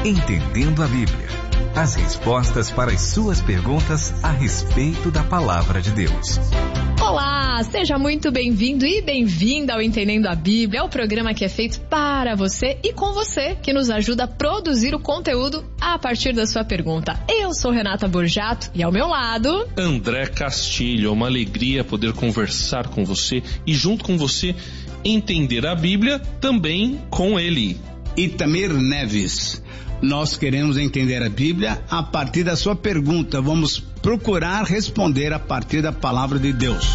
Entendendo a Bíblia. As respostas para as suas perguntas a respeito da Palavra de Deus. Olá, seja muito bem-vindo e bem-vinda ao Entendendo a Bíblia, o programa que é feito para você e com você, que nos ajuda a produzir o conteúdo a partir da sua pergunta. Eu sou Renata Borjato e ao meu lado... André Castilho. É uma alegria poder conversar com você e junto com você entender a Bíblia também com ele. Itamir Neves. Nós queremos entender a Bíblia a partir da sua pergunta. Vamos procurar responder a partir da palavra de Deus.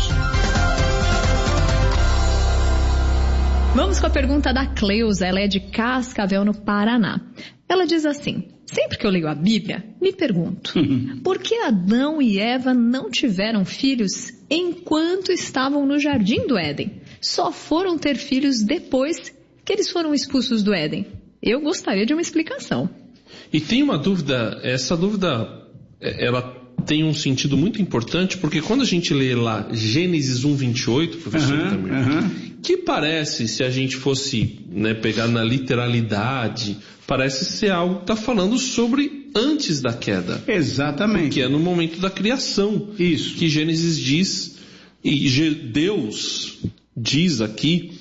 Vamos com a pergunta da Cleusa. Ela é de Cascavel, no Paraná. Ela diz assim: sempre que eu leio a Bíblia, me pergunto, por que Adão e Eva não tiveram filhos enquanto estavam no Jardim do Éden? Só foram ter filhos depois que eles foram expulsos do Éden. Eu gostaria de uma explicação. E tem uma dúvida, essa dúvida, ela tem um sentido muito importante, porque quando a gente lê lá Gênesis 1:28, professor Itamir, que parece, se a gente fosse pegar na literalidade, parece ser algo que está falando sobre antes da queda. Exatamente. Que é no momento da criação. Isso. Que Gênesis diz, e Deus diz aqui,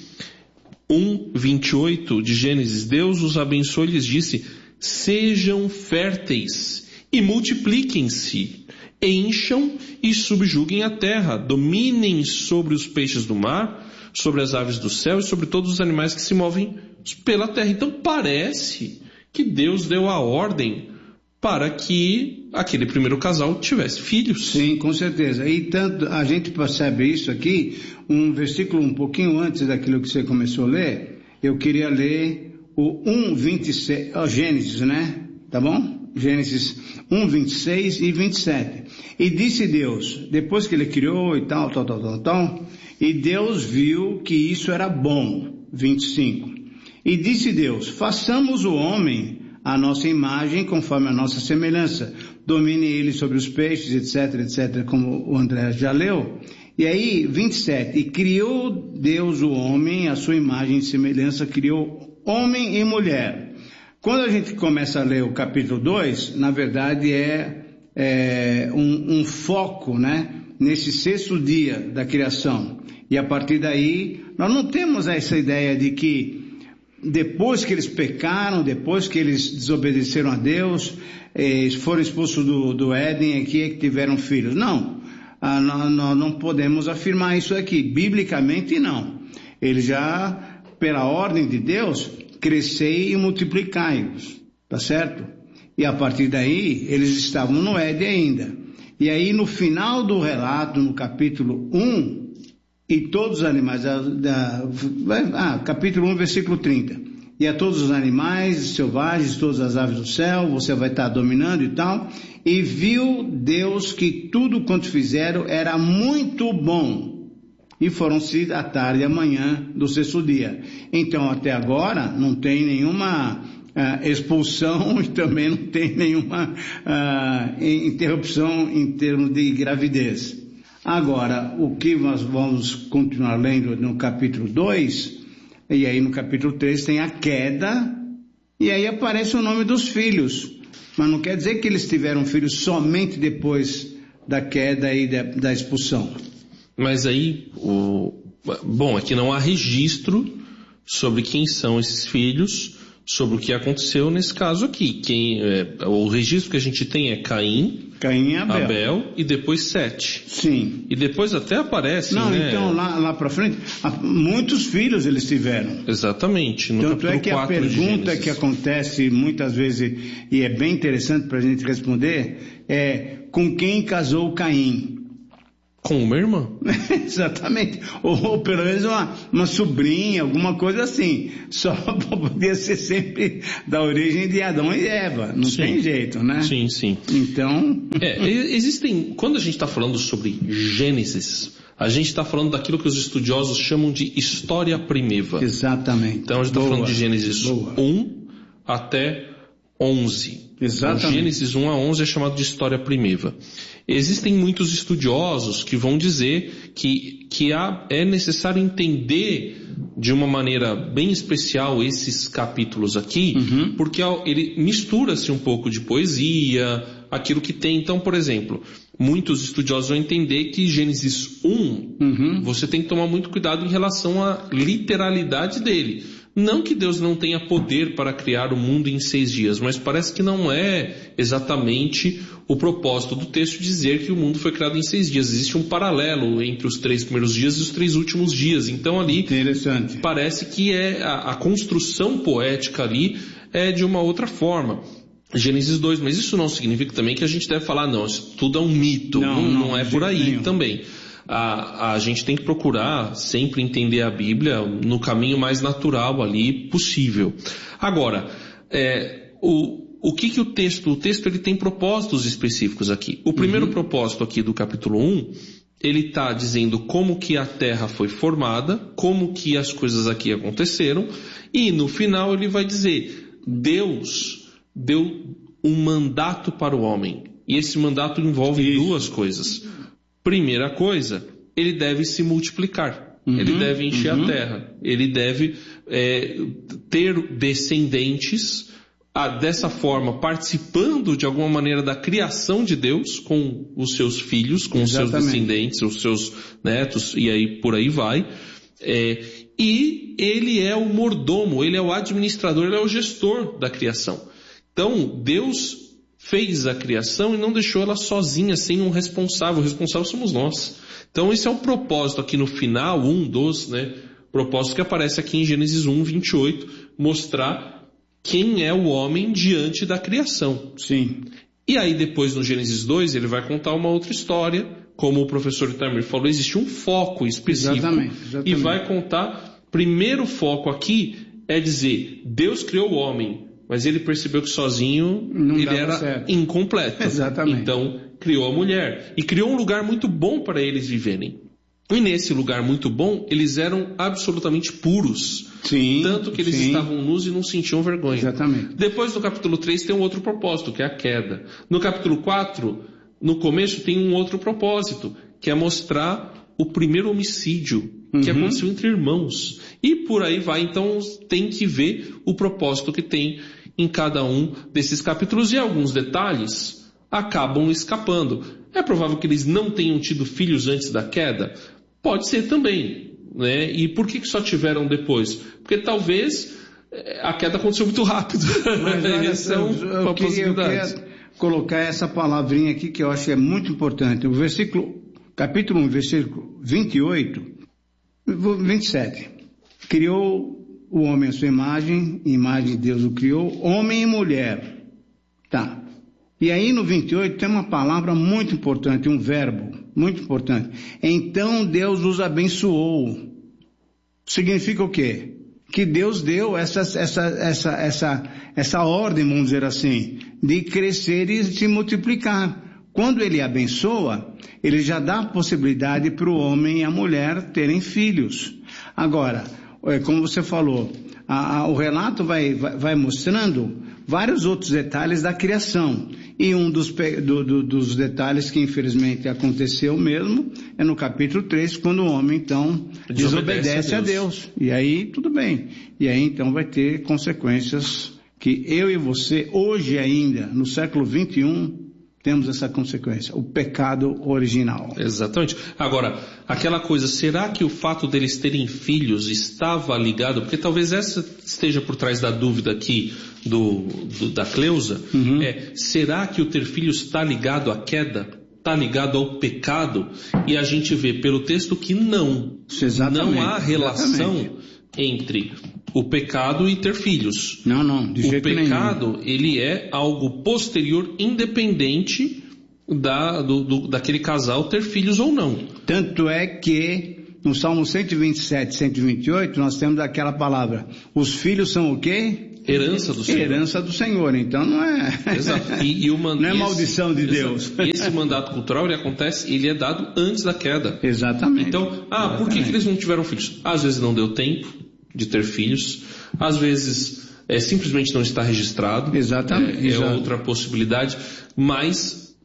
1:28 de Gênesis, Deus os abençoou e lhes disse: sejam férteis e multipliquem-se, encham e subjuguem a terra, dominem sobre os peixes do mar, sobre as aves do céu e sobre todos os animais que se movem pela terra. Então parece que Deus deu a ordem para que aquele primeiro casal tivesse filhos. Sim, com certeza. E tanto a gente percebe isso aqui, um versículo um pouquinho antes daquilo que você começou a ler. Eu queria ler o 1:26, Gênesis, Tá bom? Gênesis 1:26 e 27. E disse Deus, depois que ele criou e tal, e Deus viu que isso era bom. 25. E disse Deus, façamos o homem a nossa imagem, conforme a nossa semelhança. Domine ele sobre os peixes, etc, como o André já leu. E aí, 27. E criou Deus o homem, a sua imagem e semelhança, criou homem e mulher. Quando a gente começa a ler o capítulo 2, na verdade é um foco, nesse sexto dia da criação. E a partir daí, nós não temos essa ideia de que depois que eles pecaram, depois que eles desobedeceram a Deus, foram expulsos do Éden, aqui é que tiveram filhos. Não, nós não podemos afirmar isso aqui, biblicamente não. Eles já, pela ordem de Deus, crescei e multiplicai-os, tá certo? E a partir daí, eles estavam no Éden ainda. E aí no final do relato, no capítulo 1, e todos os animais, capítulo 1, versículo 30. E a todos os animais selvagens, todas as aves do céu, você vai estar dominando e tal. E viu Deus que tudo quanto fizeram era muito bom. E foram-se à tarde e à manhã do sexto dia. Então até agora não tem nenhuma expulsão e também não tem nenhuma interrupção em termos de gravidez. Agora, o que nós vamos continuar lendo no capítulo 2, e aí no capítulo 3 tem a queda, e aí aparece o nome dos filhos. Mas não quer dizer que eles tiveram filhos somente depois da queda e da expulsão. Mas aí, aqui não há registro sobre quem são esses filhos, sobre o que aconteceu nesse caso aqui. O registro que a gente tem é Caim e Abel e depois Sete. Sim. E depois até aparece, então lá para frente, muitos filhos eles tiveram. Exatamente. No Tanto é que a pergunta que acontece muitas vezes, e é bem interessante para a gente responder, é: com quem casou Caim? Com uma irmã. Exatamente. Ou pelo menos uma sobrinha, alguma coisa assim. Só podia ser sempre da origem de Adão e Eva. Não tem jeito, Sim, sim. Então... existem... Quando a gente está falando sobre Gênesis, a gente está falando daquilo que os estudiosos chamam de história primitiva. Exatamente. Então a gente está falando de Gênesis 1 até 11. Exatamente. Então, Gênesis 1 a 11 é chamado de história primitiva. Existem muitos estudiosos que vão dizer que é necessário entender de uma maneira bem especial esses capítulos aqui, porque ele mistura-se um pouco de poesia, aquilo que tem. Então, por exemplo, muitos estudiosos vão entender que Gênesis 1, você tem que tomar muito cuidado em relação à literalidade dele. Não que Deus não tenha poder para criar o mundo em 6 dias, mas parece que não é exatamente o propósito do texto dizer que o mundo foi criado em 6 dias. Existe um paralelo entre os 3 primeiros dias e os 3 últimos dias. Então ali parece que a construção poética ali é de uma outra forma. Gênesis 2, mas isso não significa também que a gente deve falar, não, isso tudo é um mito, não é por aí também. A gente tem que procurar sempre entender a Bíblia no caminho mais natural ali possível. Agora, o que o texto ele tem propósitos específicos aqui. O primeiro propósito aqui do capítulo 1, ele está dizendo como que a terra foi formada, como que as coisas aqui aconteceram, e no final ele vai dizer, Deus deu um mandato para o homem, e esse mandato envolve duas coisas. Primeira coisa, ele deve se multiplicar, ele deve encher a terra, ele deve ter descendentes, dessa forma, participando de alguma maneira da criação de Deus com os seus filhos, com os seus descendentes, os seus netos, e aí por aí vai. E ele é o mordomo, ele é o administrador, ele é o gestor da criação. Então, Deus fez a criação e não deixou ela sozinha, sem um responsável. O responsável somos nós. Então esse é o propósito aqui no final, um dos propósitos que aparece aqui em Gênesis 1, 28, mostrar quem é o homem diante da criação. Sim. E aí depois no Gênesis 2 ele vai contar uma outra história, como o professor Itamir falou, existe um foco específico. Exatamente. E vai contar, primeiro foco aqui é dizer, Deus criou o homem, mas ele percebeu que sozinho ele era incompleto. Exatamente. Então, criou a mulher. E criou um lugar muito bom para eles viverem. E nesse lugar muito bom, eles eram absolutamente puros. Sim, tanto que eles estavam nus e não sentiam vergonha. Exatamente. Depois, no capítulo 3, tem um outro propósito, que é a queda. No capítulo 4, no começo, tem um outro propósito, que é mostrar o primeiro homicídio que aconteceu entre irmãos. E por aí vai. Então, tem que ver o propósito que tem em cada um desses capítulos, e alguns detalhes acabam escapando. É provável que eles não tenham tido filhos antes da queda? Pode ser também, né? E por que só tiveram depois? Porque talvez a queda aconteceu muito rápido. Mas olha, eu queria colocar essa palavrinha aqui que eu acho que é muito importante. O capítulo 1, versículo 27. Criou o homem à sua imagem de Deus o criou, homem e mulher. Tá. E aí no 28 tem uma palavra muito importante, um verbo muito importante. Então Deus os abençoou. Significa o quê? Que Deus deu essa ordem, vamos dizer assim, de crescer e se multiplicar. Quando ele abençoa, ele já dá a possibilidade para o homem e a mulher terem filhos. Agora, como você falou, o relato vai mostrando vários outros detalhes da criação. E um dos detalhes que infelizmente aconteceu mesmo é no capítulo 3, quando o homem então desobedece a Deus. E aí tudo bem. E aí então vai ter consequências que eu e você, hoje ainda, no século 21, temos essa consequência, o pecado original. Exatamente. Agora, aquela coisa, será que o fato deles terem filhos estava ligado, porque talvez essa esteja por trás da dúvida aqui da Cleusa, será que o ter filhos está ligado à queda? Está ligado ao pecado? E a gente vê pelo texto que não. Exatamente. Não há relação entre o pecado e ter filhos. Não, de jeito nenhum. O pecado, ele é algo posterior, independente daquele casal ter filhos ou não. Tanto é que no Salmo 127, 128, nós temos aquela palavra, os filhos são o quê? Herança do Senhor. Herança do Senhor, então não é... Exato. Não é maldição de Deus. E esse mandato cultural, ele é dado antes da queda. Exatamente. Então, por que eles não tiveram filhos? Às vezes não deu tempo de ter filhos, às vezes simplesmente não está registrado. Exatamente. É outra possibilidade, mas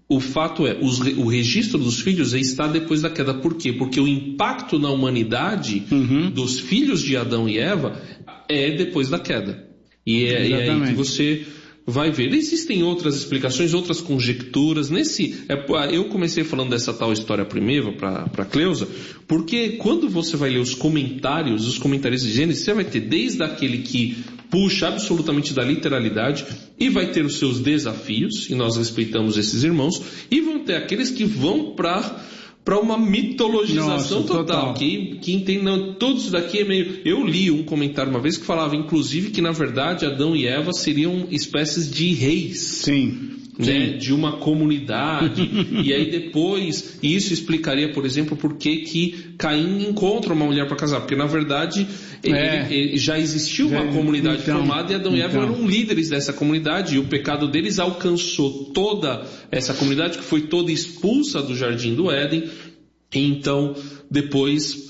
o fato é, o registro dos filhos está depois da queda. Por quê? Porque o impacto na humanidade dos filhos de Adão e Eva é depois da queda. E é aí que você vai ver. Existem outras explicações, outras conjecturas. Eu comecei falando dessa tal história primeira para Cleusa, porque quando você vai ler os comentários de Gênesis, você vai ter desde aquele que puxa absolutamente da literalidade e vai ter os seus desafios, e nós respeitamos esses irmãos, e vão ter aqueles que vão para uma mitologização total. Que entende, não, tudo isso daqui é meio... Eu li um comentário uma vez que falava, inclusive, que na verdade Adão e Eva seriam espécies de reis. Sim. Né, de uma comunidade, e aí depois isso explicaria, por exemplo, por que Caim encontra uma mulher para casar, porque na verdade ele já existiu uma comunidade formada, e Adão e Eva eram líderes dessa comunidade, e o pecado deles alcançou toda essa comunidade, que foi toda expulsa do Jardim do Éden. Então depois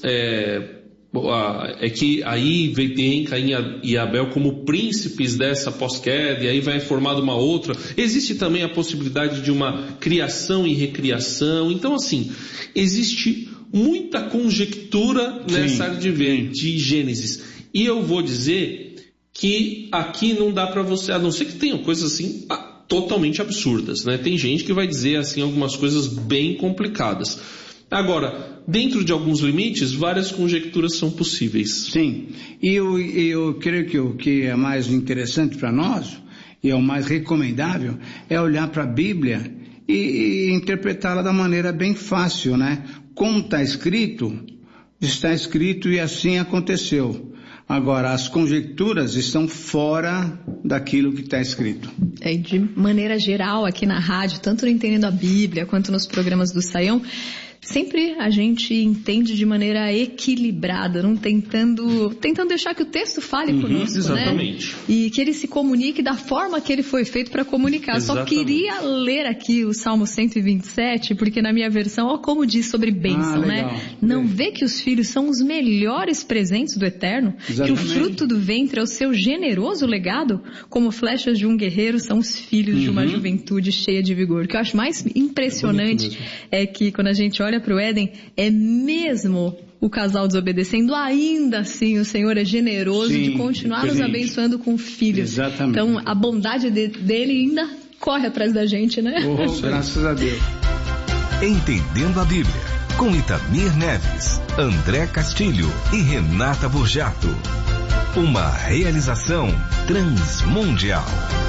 é que aí tem Caim e Abel como príncipes dessa pós-queda, e aí vai formada uma outra. Existe também a possibilidade de uma criação e recriação. Então, assim, existe muita conjectura nessa área de Gênesis. E eu vou dizer que aqui não dá para você, a não ser que tenham coisas assim totalmente absurdas, né? Tem gente que vai dizer assim algumas coisas bem complicadas. Agora, dentro de alguns limites, várias conjecturas são possíveis. Sim, e eu creio que o que é mais interessante para nós, e é o mais recomendável, é olhar para a Bíblia e interpretá-la da maneira bem fácil, né? Como está escrito e assim aconteceu. Agora, as conjecturas estão fora daquilo que está escrito. De maneira geral, aqui na rádio, tanto no Entendendo a Bíblia, quanto nos programas do Saião, sempre a gente entende de maneira equilibrada, não tentando deixar que o texto fale conosco, exatamente, né? E que ele se comunique da forma que ele foi feito para comunicar. Exatamente. Só queria ler aqui o Salmo 127, porque na minha versão, olha como diz sobre bênção, né? Não vê que os filhos são os melhores presentes do Eterno? Exatamente. Que o fruto do ventre é o seu generoso legado? Como flechas de um guerreiro são os filhos de uma juventude cheia de vigor. O que eu acho mais impressionante é que quando a gente olha para o Éden, é mesmo o casal desobedecendo, ainda assim o Senhor é generoso de continuar nos abençoando com filhos. Exatamente. Então a bondade dele ainda corre atrás da gente, né? Graças a Deus. Entendendo a Bíblia, com Itamir Neves, André Castilho e Renata Burjato. Uma realização transmundial.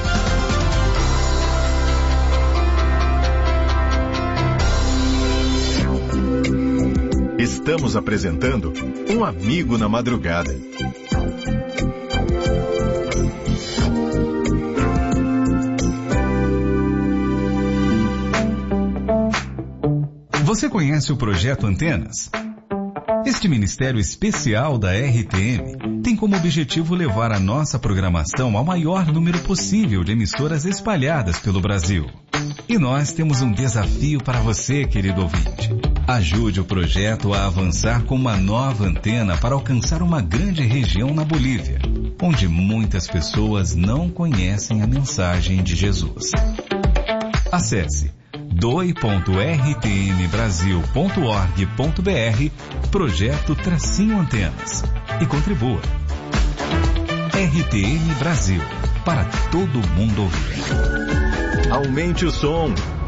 Estamos apresentando Um Amigo na Madrugada. Você conhece o Projeto Antenas? Este ministério especial da RTM tem como objetivo levar a nossa programação ao maior número possível de emissoras espalhadas pelo Brasil. E nós temos um desafio para você, querido ouvinte. Ajude o projeto a avançar com uma nova antena para alcançar uma grande região na Bolívia, onde muitas pessoas não conhecem a mensagem de Jesus. Acesse doe.rtmbrasil.org.br Projeto-Antenas e contribua. RTM Brasil, para todo mundo ouvir. Aumente o som.